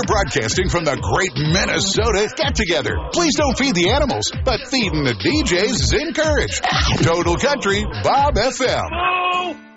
We're broadcasting from the Great Minnesota Get-Together. Please don't feed the animals, but feeding the DJs is encouraged. Total Country, Bob FM.